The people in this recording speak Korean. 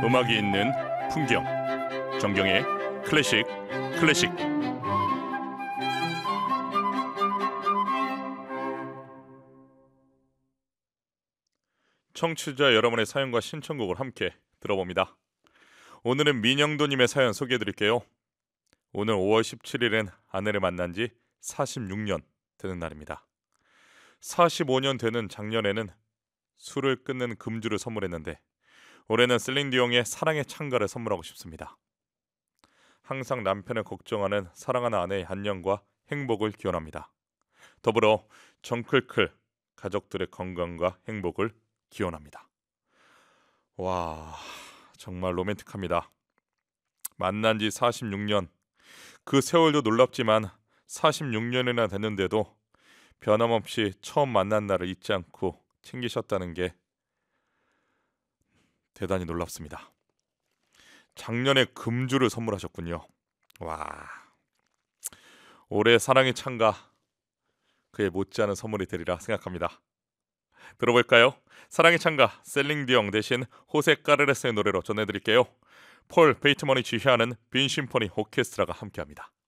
음악이 있는 풍경, 정경의 클래식 클래식. 청취자 여러분의 사연과 신청곡을 함께 들어봅니다. 오늘은 민영도님의 사연 소개해드릴게요. 오늘 5월 17일엔 아내를 만난 지 46년 되는 날입니다. 45년 되는 작년에는 술을 끊는 금주를 선물했는데 올해는 셀린디옹의 사랑의 창가를 선물하고 싶습니다. 항상 남편을 걱정하는 사랑하는 아내의 안녕과 행복을 기원합니다. 더불어 정클클 가족들의 건강과 행복을 기원합니다. 와, 정말 로맨틱합니다. 만난 지 46년. 그 세월도 놀랍지만 46년이나 됐는데도 변함없이 처음 만난 날을 잊지 않고 챙기셨다는 게 대단히 놀랍습니다. 작년에 금주를 선물하셨군요. 와, 올해 사랑의 창가, 그에 못지않은 선물이 되리라 생각합니다. 들어볼까요? 사랑의 창가, 셀링디옹 대신 호세 까르레스의 노래로 전해드릴게요. 폴 베이트먼이 지휘하는 빈 심포니 오케스트라가 함께합니다.